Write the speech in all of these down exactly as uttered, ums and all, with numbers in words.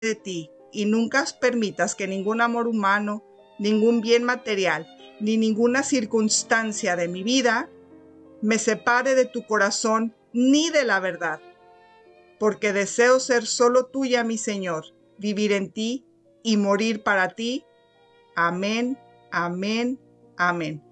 de ti y nunca permitas que ningún amor humano, ningún bien material, ni ninguna circunstancia de mi vida me separe de tu corazón ni de la verdad, porque deseo ser solo tuya, mi Señor, vivir en ti y morir para ti. Amén, amén, amén.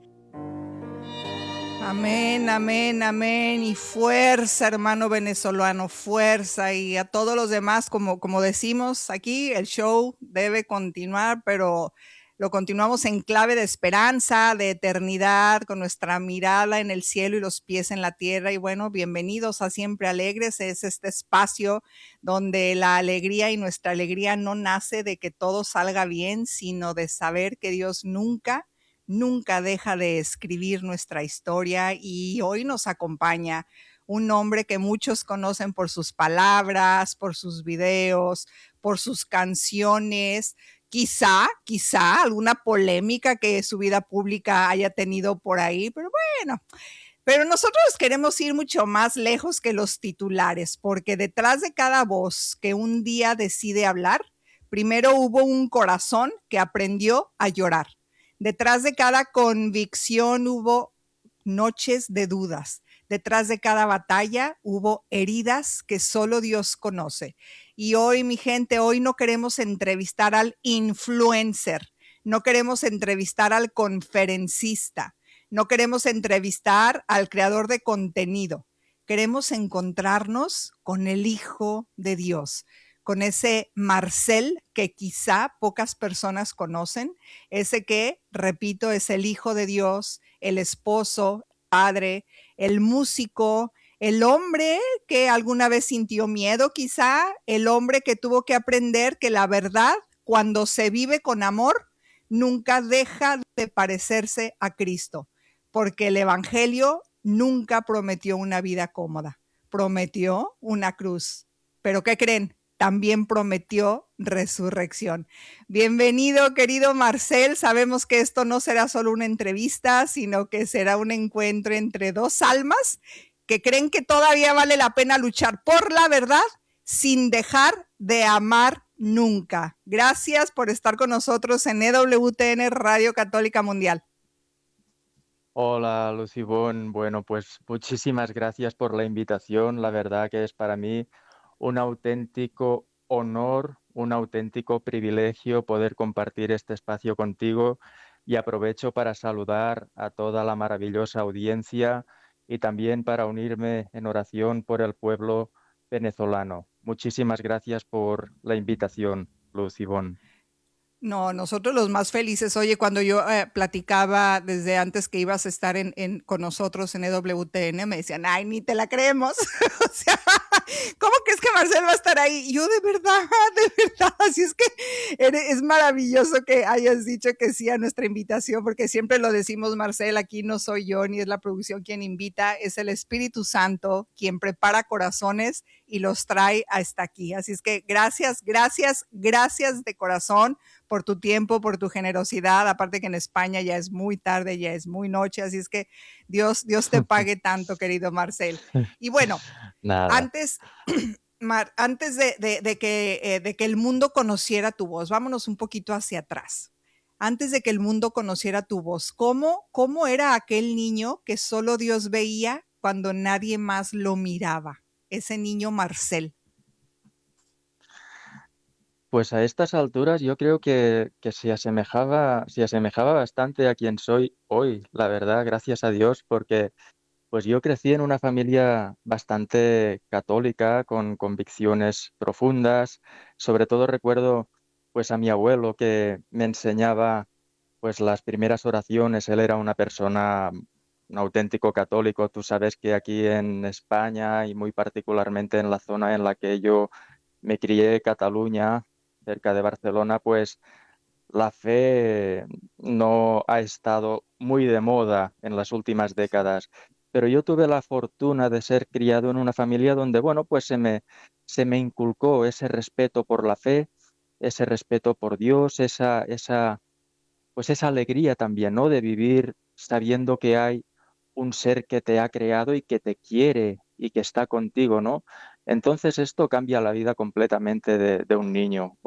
Amén, amén, amén. Y fuerza, hermano venezolano, fuerza. Y a todos los demás, como, como decimos aquí, el show debe continuar, pero lo continuamos en clave de esperanza, de eternidad, con nuestra mirada en el cielo y los pies en la tierra. Y bueno, bienvenidos a Siempre Alegres. Es este espacio donde la alegría y nuestra alegría no nace de que todo salga bien, sino de saber que Dios nunca nunca deja de escribir nuestra historia, y hoy nos acompaña un hombre que muchos conocen por sus palabras, por sus videos, por sus canciones, quizá, quizá alguna polémica que su vida pública haya tenido por ahí, pero bueno. Pero nosotros queremos ir mucho más lejos que los titulares, porque detrás de cada voz que un día decide hablar, primero hubo un corazón que aprendió a llorar. Detrás de cada convicción hubo noches de dudas. Detrás de cada batalla hubo heridas que solo Dios conoce. Y hoy, mi gente, hoy no queremos entrevistar al influencer, no queremos entrevistar al conferencista, no queremos entrevistar al creador de contenido. Queremos encontrarnos con el Hijo de Dios, con ese Marcel que quizá pocas personas conocen, ese que, repito, es el Hijo de Dios, el esposo, el padre, el músico, el hombre que alguna vez sintió miedo quizá, el hombre que tuvo que aprender que la verdad, cuando se vive con amor, nunca deja de parecerse a Cristo, porque el Evangelio nunca prometió una vida cómoda, prometió una cruz. ¿Pero qué creen? También prometió resurrección. Bienvenido, querido Marcel. Sabemos que esto no será solo una entrevista, sino que será un encuentro entre dos almas que creen que todavía vale la pena luchar por la verdad sin dejar de amar nunca. Gracias por estar con nosotros en E W T N Radio Católica Mundial. Hola, Lucibón. Bueno, pues muchísimas gracias por la invitación. La verdad que es para mí un auténtico honor, un auténtico privilegio poder compartir este espacio contigo, y aprovecho para saludar a toda la maravillosa audiencia y también para unirme en oración por el pueblo venezolano. Muchísimas gracias por la invitación, Lucibón. No, nosotros los más felices. Oye, cuando yo eh, platicaba desde antes que ibas a estar en, en, con nosotros en E W T N, me decían, ay, ni te la creemos. O sea, ¿cómo crees que Marcel va a estar ahí? Y yo, de verdad, de verdad. Así es que eres, es maravilloso que hayas dicho que sí a nuestra invitación, porque siempre lo decimos, Marcel, aquí no soy yo, ni es la producción quien invita, es el Espíritu Santo quien prepara corazones y los trae hasta aquí. Así es que gracias, gracias, gracias de corazón por tu tiempo, por tu generosidad, aparte que en España ya es muy tarde, ya es muy noche, así es que Dios, Dios te pague tanto, querido Marcel. Y bueno, Nada. antes, Mar, antes de, de, de, que, eh, de que el mundo conociera tu voz, vámonos un poquito hacia atrás. Antes de que el mundo conociera tu voz, ¿cómo, cómo era aquel niño que solo Dios veía cuando nadie más lo miraba? Ese niño Marcel. Pues a estas alturas yo creo que, que se asemejaba, se asemejaba bastante a quien soy hoy, la verdad, gracias a Dios, porque pues yo crecí en una familia bastante católica, con convicciones profundas. Sobre todo recuerdo pues a mi abuelo, que me enseñaba pues las primeras oraciones. Él era una persona, un auténtico católico. Tú sabes que aquí en España, y muy particularmente en la zona en la que yo me crié, Cataluña, cerca de Barcelona, pues la fe no ha estado muy de moda en las últimas décadas. Pero yo tuve la fortuna de ser criado en una familia donde, bueno, pues se me, se me inculcó ese respeto por la fe, ese respeto por Dios, esa, esa, pues esa alegría también, ¿no? De vivir sabiendo que hay un ser que te ha creado y que te quiere y que está contigo, ¿no? Entonces esto cambia la vida completamente de, de un niño.